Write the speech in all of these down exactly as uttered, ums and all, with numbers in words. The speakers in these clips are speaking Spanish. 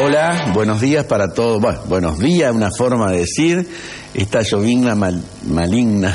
Hola, buenos días para todos. Bueno, buenos días, una forma de decir, esta llovizna mal, maligna.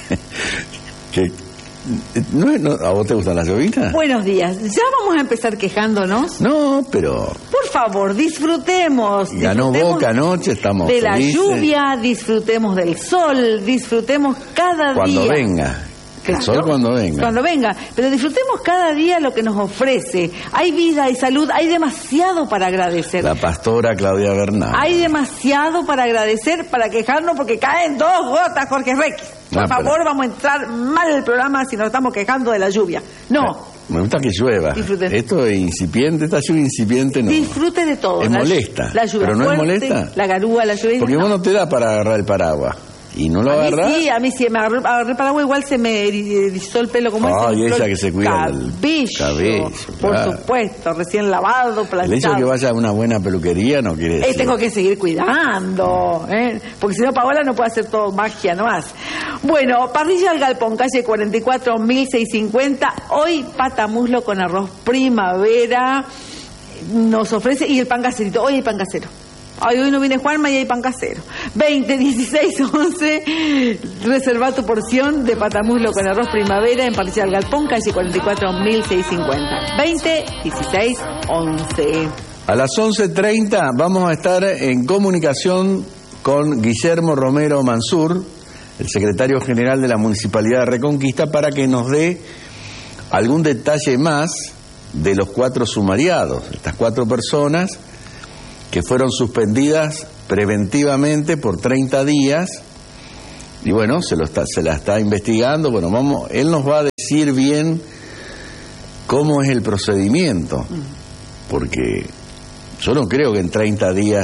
que, ¿no, no, ¿A vos te gustan las llovinas? Buenos días. ¿Ya vamos a empezar quejándonos? No, pero... Por favor, disfrutemos. Ganó disfrutemos Boca anoche, estamos de felices. la lluvia, disfrutemos del sol, disfrutemos cada Cuando día. Cuando venga. Claro, el sol cuando venga. Cuando venga. Pero disfrutemos cada día lo que nos ofrece. Hay vida, hay salud, hay demasiado para agradecer. La pastora Claudia Bernal. Hay demasiado para agradecer, para quejarnos, porque caen dos gotas, Jorge Rex. Por Ah, favor, pero... vamos a entrar mal el programa si nos estamos quejando de la lluvia. No. Me gusta que llueva. Disfruten. Esto es incipiente, esta lluvia incipiente no. Disfrute de todo. Es la, molesta. La lluvia pero no fuerte, es molesta. La garúa, la lluvia. Porque no. vos no te da para agarrar el paraguas. Y no lo a agarrás. mí sí, a mí sí, me agarré, agarré el paraguas, igual se me erizó el pelo como ese. Ay, ella que se cuida el el cabello. Por Claro. supuesto, recién lavado, planchado. El hecho de que vaya a una buena peluquería no quiere decir... Eh, tengo que seguir cuidando, ¿eh? Porque si no, Paola no puede hacer todo magia nomás. Bueno, parrilla al galpón, calle cuarenta y cuatro, mil seiscientos cincuenta. Hoy pata muslo con arroz primavera nos ofrece, y el pan caserito. Hoy hay pan casero. Ay, hoy no viene Juanma y hay pan casero. veinte, dieciséis, once. Reserva tu porción de patamuslo con arroz primavera en Parrilla del Galpón, calle cuarenta y cuatro, mil seiscientos cincuenta. veinte, dieciséis, once. A las once treinta vamos a estar en comunicación con Guillermo Romero Mansur, el secretario general de la Municipalidad de Reconquista, para que nos dé algún detalle más de los cuatro sumariados, estas cuatro personas que fueron suspendidas preventivamente por treinta días, y bueno, se lo está, se la está investigando. Bueno, vamos, él nos va a decir bien cómo es el procedimiento, porque yo no creo que en treinta días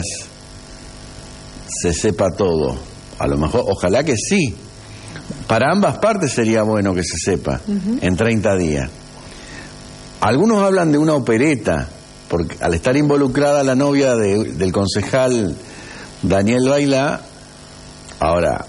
se sepa todo. A lo mejor, ojalá que sí. Para ambas partes sería bueno que se sepa uh-huh. en treinta días. Algunos hablan de una opereta, porque al estar involucrada la novia de, del concejal Daniel Bailá, ahora,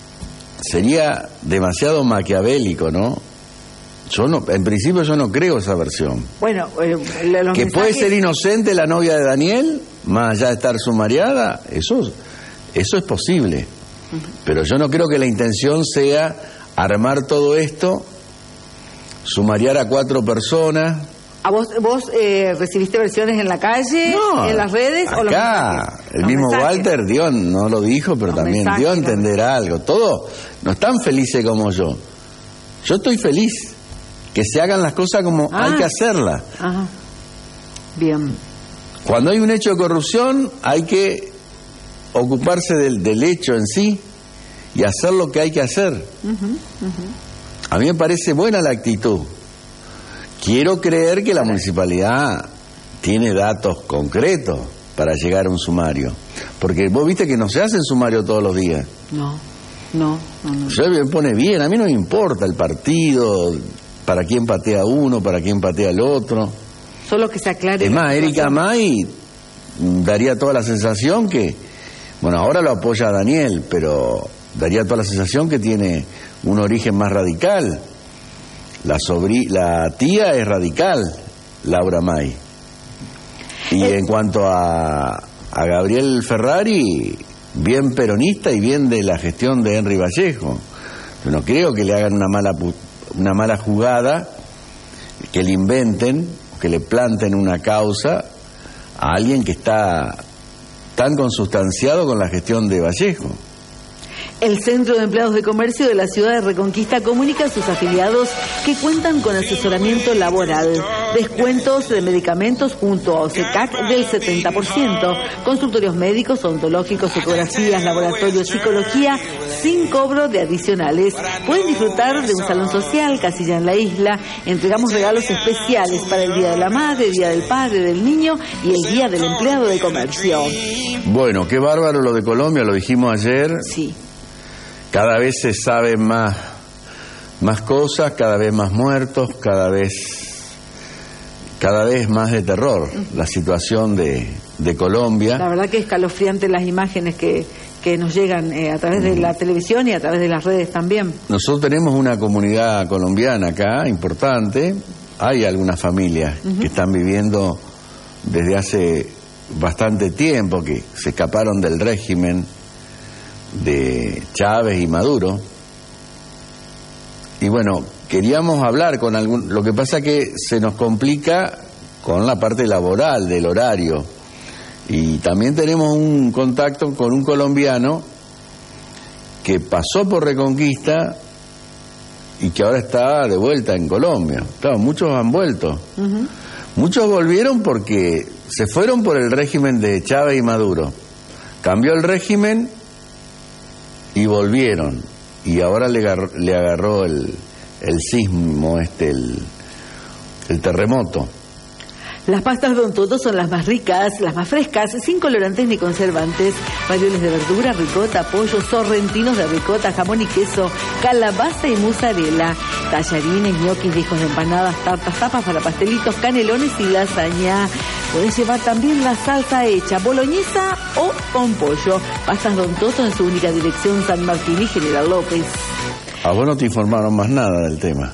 sería demasiado maquiavélico, ¿no? Yo no, en principio yo no creo esa versión. Bueno, eh, los que mensajes... puede ser inocente la novia de Daniel, más allá de estar sumariada, eso, eso es posible. Uh-huh. Pero yo no creo que la intención sea armar todo esto, sumariar a cuatro personas. ¿A vos, vos eh, recibiste versiones en la calle, no, en las redes? Acá, o los mensajes? el los mismo mensajes. Walter dio, no lo dijo, pero los también mensajes, dio a entender algo. Todos no están felices como yo. Yo estoy feliz. Que se hagan las cosas como ah. hay que hacerlas. Ajá. Bien. Cuando hay un hecho de corrupción, hay que ocuparse del, del hecho en sí y hacer lo que hay que hacer. Uh-huh, uh-huh. A mí me parece buena la actitud. Quiero creer que la municipalidad tiene datos concretos para llegar a un sumario. Porque vos viste que no se hacen sumarios todos los días. No, no, no. no. Se me pone bien, a mí no me importa el partido, para quién patea uno, para quién patea el otro. Solo que se aclare. Es más, Erika May daría toda la sensación que, bueno, ahora lo apoya a Daniel, pero daría toda la sensación que tiene un origen más radical. La sobri, la tía es radical, Laura May. Y eh. en cuanto a, a Gabriel Ferrari, bien peronista y bien de la gestión de Henry Vallejo. Yo no creo que le hagan una mala una mala jugada, que le inventen, que le planten una causa a alguien que está tan consustanciado con la gestión de Vallejo. El Centro de Empleados de Comercio de la Ciudad de Reconquista comunica a sus afiliados que cuentan con asesoramiento laboral, descuentos de medicamentos junto a OSECAC del setenta por ciento, consultorios médicos, odontológicos, ecografías, laboratorios, psicología, sin cobro de adicionales. Pueden disfrutar de un salón social, casilla en la isla. Entregamos regalos especiales para el Día de la Madre, Día del Padre, del Niño y el Día del Empleado de Comercio. Bueno, qué bárbaro lo de Colombia, lo dijimos ayer. Sí. Cada vez se saben más, más cosas, cada vez más muertos, cada vez, cada vez más de terror la situación de, de Colombia. La verdad que es escalofriante las imágenes que, que nos llegan eh, a través de la televisión y a través de las redes también. Nosotros tenemos una comunidad colombiana acá, importante. Hay algunas familias uh-huh. que están viviendo desde hace bastante tiempo, que se escaparon del régimen de Chávez y Maduro. Y bueno, queríamos hablar con algún... Lo que pasa que se nos complica con la parte laboral del horario. Y también tenemos un contacto con un colombiano que pasó por Reconquista y que ahora está de vuelta en Colombia. Claro, muchos han vuelto. Uh-huh. Muchos volvieron porque se fueron por el régimen de Chávez y Maduro. Cambió el régimen y volvieron. Y ahora le agarró, le agarró el, el sismo, este, el, el terremoto. Las pastas Don Toto son las más ricas, las más frescas, sin colorantes ni conservantes. Ravioles de verdura, ricota, pollo, sorrentinos de ricota, jamón y queso, calabaza y mozzarella, tallarines, ñoquis, discos de empanadas, tartas, tapas para pastelitos, canelones y lasaña. Podés llevar también la salsa hecha, boloñesa o con pollo. Pastas Don Toto en su única dirección, San Martín y General López. A vos no te informaron más nada del tema.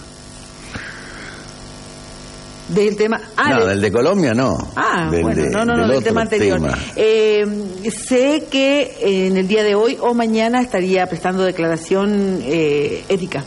Del tema... Ah, no, del... del de Colombia no. Ah, del bueno, de, no, no, no, del, del tema anterior. Tema. Eh, sé que en el día de hoy o mañana estaría prestando declaración eh, Erika.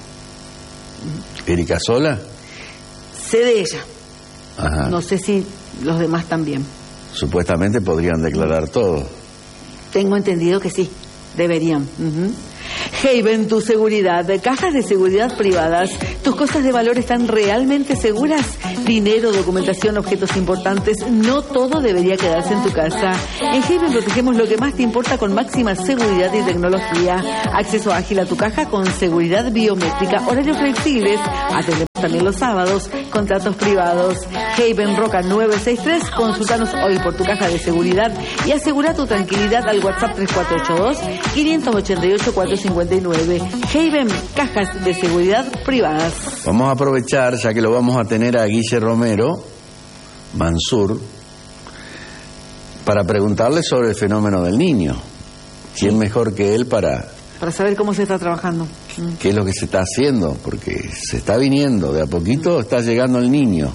¿Erika sola? Sé de ella. Ajá. No sé si los demás también. Supuestamente podrían declarar todo. Tengo entendido que sí, deberían. Uh-huh. Haven, tu seguridad, cajas de seguridad privadas. ¿Tus cosas de valor están realmente seguras? Dinero, documentación, objetos importantes, no todo debería quedarse en tu casa. En Haven protegemos lo que más te importa con máxima seguridad y tecnología. Acceso ágil a tu caja con seguridad biométrica, horarios flexibles, atendemos también los sábados, contratos privados. Haven Roca nueve seis tres, consultanos hoy por tu caja de seguridad y asegura tu tranquilidad al WhatsApp tres cuatro ocho dos, cinco ocho ocho, cuatro cinco nueve. Haven, cajas de seguridad privadas. Vamos a aprovechar, ya que lo vamos a tener a Guille Romero Mansur, para preguntarle sobre el fenómeno del niño. ¿Quién sí. mejor que él para... Para saber cómo se está trabajando. ¿Qué es lo que se está haciendo? Porque se está viniendo, de a poquito está llegando el niño.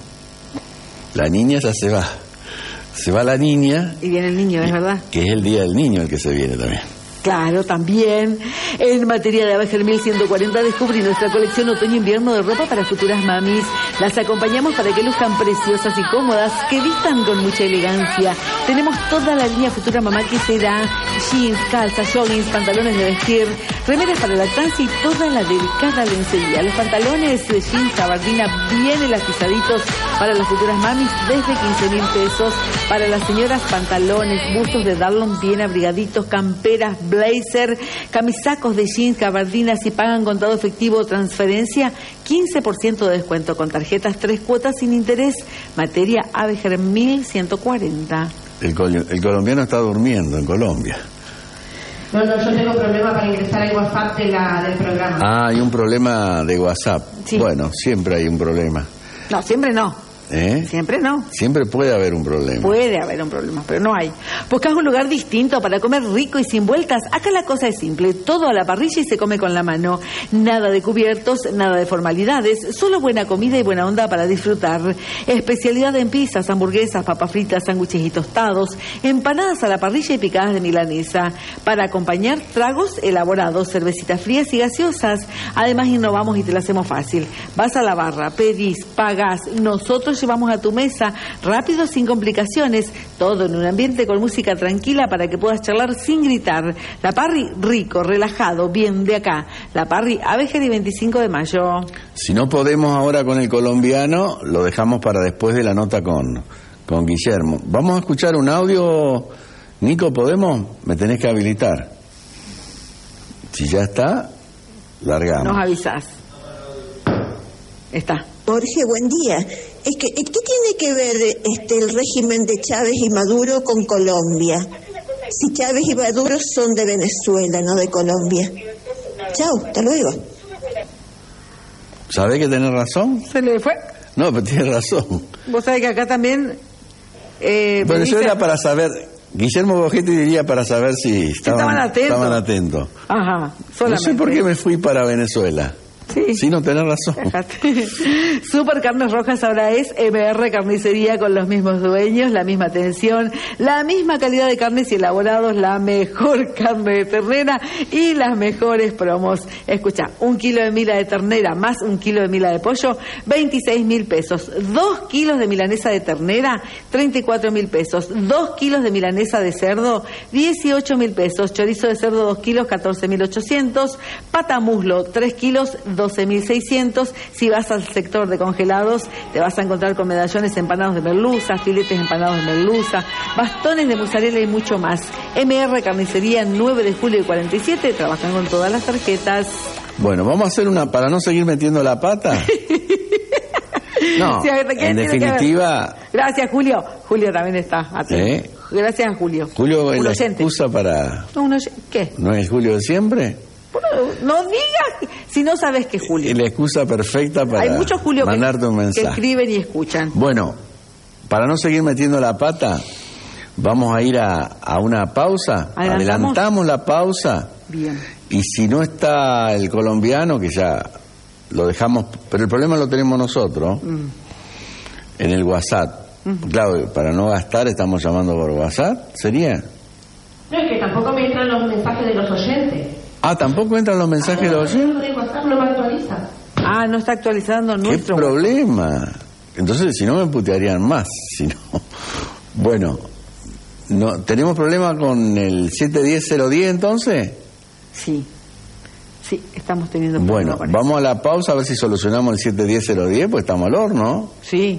La niña ya se va. Se va la niña. Y viene el niño, es verdad. Que es el día del niño el que se viene también. Claro, también. En materia de Abeger mil ciento cuarenta descubrí nuestra colección otoño-invierno de ropa para futuras mamis. Las acompañamos para que luzcan preciosas y cómodas, que vistan con mucha elegancia. Tenemos toda la línea Futura Mamá que será jeans, calzas, joggings, pantalones de vestir, remeras para lactancia y toda la delicada lencería. Los pantalones de jeans gabardina bien elastizaditos para las futuras mamis desde quince mil pesos. Para las señoras, pantalones, bustos de Darlon bien abrigaditos, camperas, blazer, camisacos de jeans, gabardinas. Si pagan contado efectivo o transferencia, quince por ciento de descuento con tarjetas, tres cuotas sin interés. Materia Abeger mil ciento cuarenta. El, col- el colombiano está durmiendo en Colombia. No, no, yo tengo problema para ingresar al WhatsApp de la, del programa. Ah, hay un problema de WhatsApp. Sí. Bueno, siempre hay un problema. No, siempre no. ¿Eh? Siempre no. Siempre puede haber un problema. Puede haber un problema, pero no hay. Buscas un lugar distinto para comer rico y sin vueltas. Acá la cosa es simple. Todo a la parrilla y se come con la mano. Nada de cubiertos, nada de formalidades. Solo buena comida y buena onda para disfrutar. Especialidad en pizzas, hamburguesas, papas fritas, sándwiches y tostados. Empanadas a la parrilla y picadas de milanesa. Para acompañar, tragos elaborados, cervecitas frías y gaseosas. Además, innovamos y te lo hacemos fácil. Vas a la barra, pedís, pagás. Nosotros llevamos a tu mesa, rápido, sin complicaciones, todo en un ambiente con música tranquila para que puedas charlar sin gritar. La Parry, rico, relajado, bien de acá. La Parry, Abeger y veinticinco de mayo. Si no podemos ahora con el colombiano, lo dejamos para después de la nota con, con Guillermo. Vamos a escuchar un audio. Nico, ¿podemos? Me tenés que habilitar. Si ya está, largamos. Nos avisás. Está. Jorge, buen día. Es que, ¿qué tiene que ver este el régimen de Chávez y Maduro con Colombia? Si Chávez y Maduro son de Venezuela, no de Colombia. Chao, hasta luego. ¿Sabe que tenés razón? ¿Se le fue? No, pero tiene razón. Vos sabés que acá también... Eh, bueno, dice... eso era para saber... Guillermo Bogetti diría para saber si estaban, estaban atentos. Estaban atentos. Ajá, solamente. No sé por qué me fui para Venezuela. Sí. Sí, no tenés razón. Fíjate. Super Carnes Rojas ahora es M R Carnicería, con los mismos dueños, la misma atención, la misma calidad de carnes y elaborados, la mejor carne de ternera y las mejores promos. Escucha, un kilo de mila de ternera más un kilo de mila de pollo, veintiséis mil pesos. Dos kilos de milanesa de ternera, treinta y cuatro mil pesos. Dos kilos de milanesa de cerdo, dieciocho mil pesos. Chorizo de cerdo, dos kilos, catorce mil ochocientos. Pata muslo, tres kilos, doce mil seiscientos. Si vas al sector de congelados, te vas a encontrar con medallones empanados de merluza, filetes empanados de merluza, bastones de mozzarella y mucho más. M R Carnicería, nueve de julio y cuarenta y siete, trabajan con todas las tarjetas. Bueno, vamos a hacer una, para no seguir metiendo la pata. No, Sí, en definitiva... Gracias, Julio. Julio también está atento. ¿Eh? Gracias, Julio. Julio es Un la oyente. excusa para... No, un oy- ¿Qué? ¿No es Julio de siempre? Bueno, no digas si no sabes que es Julio. Es la excusa perfecta para Hay muchos Julio que, mandarte un que mensaje. escriben y escuchan. Bueno, para no seguir metiendo la pata, vamos a ir a, a una pausa. ¿Adelantamos? Adelantamos la pausa. Bien. Y si no está el colombiano, que ya lo dejamos, pero el problema lo tenemos nosotros, Mm. en el WhatsApp. Mm. Claro, para no gastar estamos llamando por WhatsApp, ¿sería? No, es que tampoco me entran los mensajes de los oyentes. Ah, ¿tampoco entran los mensajes de los oyentes? Lo de WhatsApp no me actualiza. Ah, no está actualizando ¿Qué nuestro... problema? Entonces, si no, me putearían más. Si no. Bueno, no, ¿tenemos problema con el siete diez cero diez entonces? Sí. Sí, estamos teniendo Bueno, problema con eso. vamos a la pausa a ver si solucionamos el siete diez cero diez, pues estamos al horno. Sí.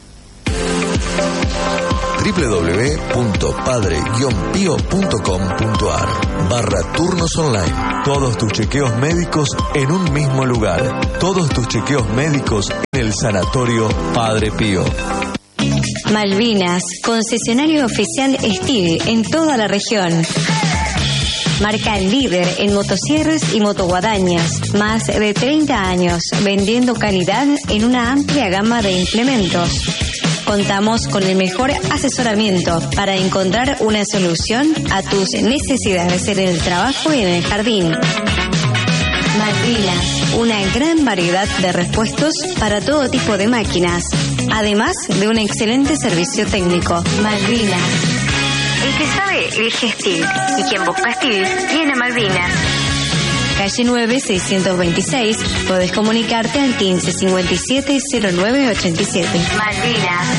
doble u doble u doble u punto padre guion pío punto com punto a r barra turnos online. Todos tus chequeos médicos en un mismo lugar. Todos tus chequeos médicos en el Sanatorio Padre Pío. Malvinas, concesionario oficial Steel en toda la región. Marca líder en motosierras y motoguadañas. Más de treinta años vendiendo calidad en una amplia gama de implementos. Contamos con el mejor asesoramiento para encontrar una solución a tus necesidades en el trabajo y en el jardín. Malvinas, una gran variedad de repuestos para todo tipo de máquinas, además de un excelente servicio técnico. Malvinas. El que sabe, elige Steel. Y quien busca Steel, viene a Malvinas. Calle nueve, seiscientos veintiséis. Podés comunicarte al quince cincuenta y siete cero nueve ochenta y siete. Malvinas.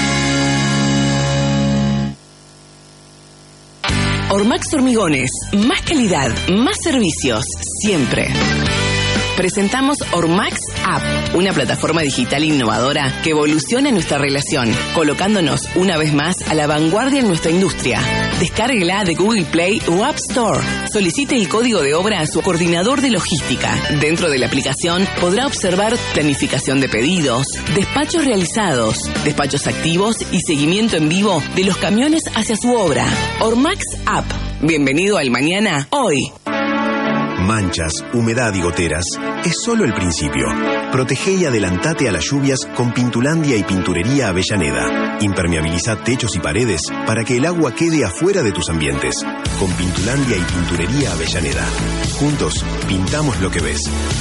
Ormax Hormigones. Más calidad, más servicios. Siempre. Presentamos Ormax App, una plataforma digital innovadora que evoluciona nuestra relación, colocándonos una vez más a la vanguardia en nuestra industria. Descárguela de Google Play o App Store. Solicite el código de obra a su coordinador de logística. Dentro de la aplicación podrá observar planificación de pedidos, despachos realizados, despachos activos y seguimiento en vivo de los camiones hacia su obra. Ormax App. Bienvenido al mañana, hoy. Manchas, humedad y goteras es solo el principio. Protege y adelantate a las lluvias con Pintulandia y Pinturería Avellaneda. Impermeabiliza techos y paredes para que el agua quede afuera de tus ambientes. Con Pintulandia y Pinturería Avellaneda. Juntos, pintamos lo que ves.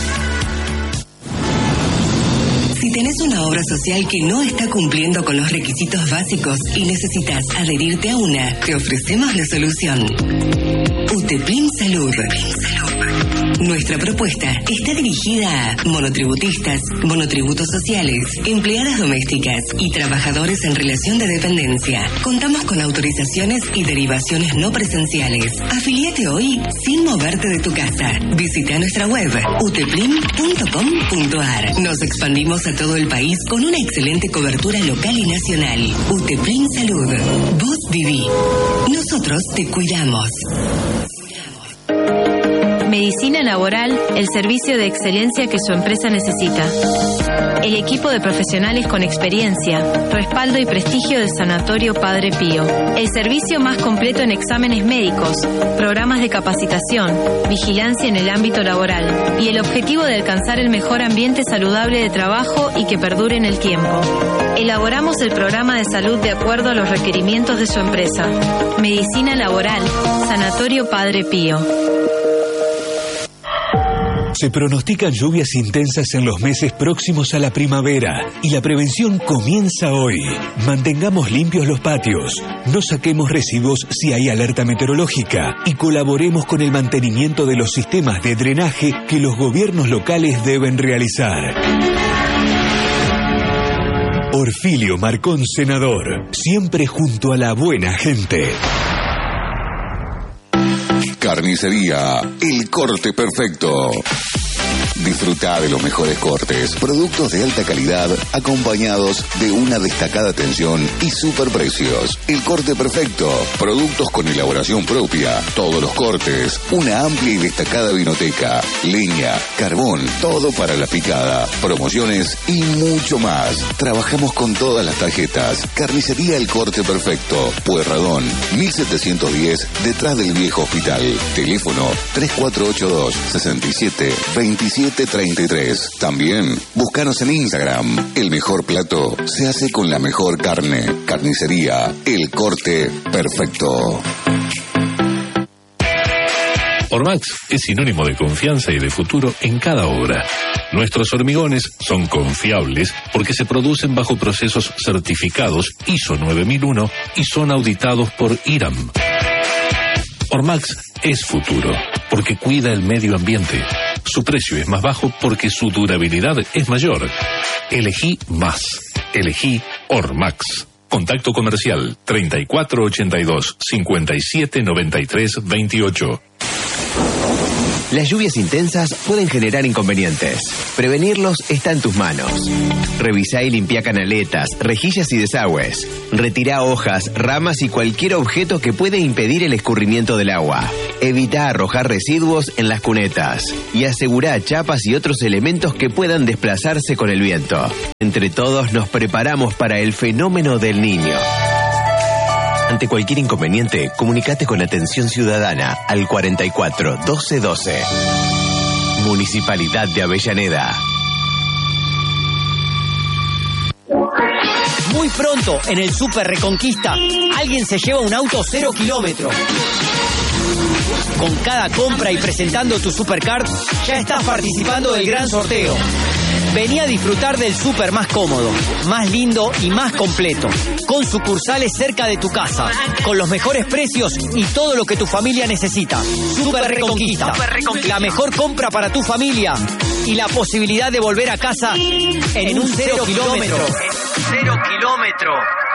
Si tenés una obra social que no está cumpliendo con los requisitos básicos y necesitas adherirte a una, te ofrecemos la solución. UTEPLIN Salud. Nuestra propuesta está dirigida a monotributistas, monotributos sociales, empleadas domésticas y trabajadores en relación de dependencia. Contamos con autorizaciones y derivaciones no presenciales. Afiliate hoy sin moverte de tu casa. Visita nuestra web uteplin punto com punto a r. Nos expandimos a todo el país con una excelente cobertura local y nacional. UTEPLIN Salud. Vos viví. Nosotros te cuidamos. Medicina Laboral, el servicio de excelencia que su empresa necesita. El equipo de profesionales con experiencia, respaldo y prestigio del Sanatorio Padre Pío. El servicio más completo en exámenes médicos, programas de capacitación, vigilancia en el ámbito laboral y el objetivo de alcanzar el mejor ambiente saludable de trabajo y que perdure en el tiempo. Elaboramos el programa de salud de acuerdo a los requerimientos de su empresa. Medicina Laboral, Sanatorio Padre Pío. Se pronostican lluvias intensas en los meses próximos a la primavera y la prevención comienza hoy. Mantengamos limpios los patios, no saquemos residuos si hay alerta meteorológica y colaboremos con el mantenimiento de los sistemas de drenaje que los gobiernos locales deben realizar. Orfilio Marcón, senador, siempre junto a la buena gente. Carnicería El Corte Perfecto. Disfruta de los mejores cortes, productos de alta calidad, acompañados de una destacada atención y superprecios. El Corte Perfecto, productos con elaboración propia, todos los cortes, una amplia y destacada vinoteca, leña, carbón, todo para la picada, promociones y mucho más. Trabajamos con todas las tarjetas. Carnicería El Corte Perfecto, Pueyrredón, mil setecientos diez, detrás del viejo hospital. Teléfono tres cuatro ocho dos, seis siete, dos siete treinta y tres. También búscanos en Instagram. El mejor plato se hace con la mejor carne. Carnicería El Corte Perfecto. Ormax es sinónimo de confianza y de futuro en cada obra. Nuestros hormigones son confiables porque se producen bajo procesos certificados I S O nueve mil uno y son auditados por I R A M. Ormax es futuro porque cuida el medio ambiente. Su precio es más bajo porque su durabilidad es mayor. Elegí más. Elegí Ormax. Contacto comercial treinta y cuatro ochenta y dos, cincuenta y siete noventa y tres veintiocho. Las lluvias intensas pueden generar inconvenientes. Prevenirlos está en tus manos. Revisá y limpia canaletas, rejillas y desagües. Retirá hojas, ramas y cualquier objeto que pueda impedir el escurrimiento del agua. Evita arrojar residuos en las cunetas. Y asegurá chapas y otros elementos que puedan desplazarse con el viento. Entre todos nos preparamos para el fenómeno del Niño. Ante cualquier inconveniente, comunicate con Atención Ciudadana al cuarenta y cuatro doce doce. Municipalidad de Avellaneda. Muy pronto, en el Super Reconquista, alguien se lleva un auto cero kilómetros. Con cada compra y presentando tu Supercard, ya estás participando del gran sorteo. Vení a disfrutar del súper más cómodo, más lindo y más completo, con sucursales cerca de tu casa, con los mejores precios y todo lo que tu familia necesita. Super Reconquista, la mejor compra para tu familia y la posibilidad de volver a casa en un cero kilómetro. Cero kilómetro.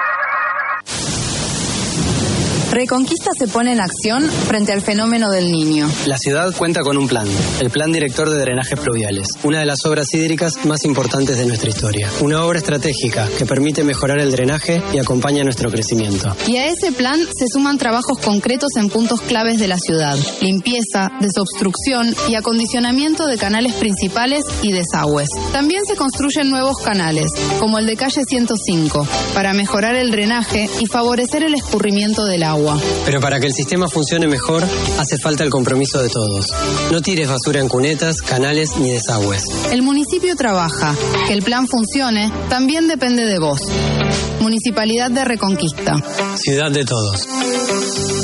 Reconquista se pone en acción frente al fenómeno del Niño. La ciudad cuenta con un plan, el Plan Director de Drenajes Pluviales, una de las obras hídricas más importantes de nuestra historia. Una obra estratégica que permite mejorar el drenaje y acompaña nuestro crecimiento. Y a ese plan se suman trabajos concretos en puntos claves de la ciudad: limpieza, desobstrucción y acondicionamiento de canales principales y desagües. También se construyen nuevos canales, como el de calle ciento cinco, para mejorar el drenaje y favorecer el escurrimiento del agua. Pero para que el sistema funcione mejor, hace falta el compromiso de todos. No tires basura en cunetas, canales ni desagües. El municipio trabaja. Que el plan funcione también depende de vos. Municipalidad de Reconquista. Ciudad de todos.